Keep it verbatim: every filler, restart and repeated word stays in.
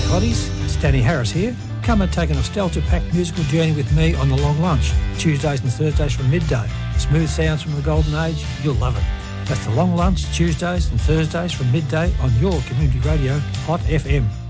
hotties, it's Danny Harris here. Come and take a nostalgia-packed musical journey with me on The Long Lunch, Tuesdays and Thursdays from midday. Smooth sounds from the golden age, you'll love it. That's The Long Lunch, Tuesdays and Thursdays from midday on your community radio, Hot F M.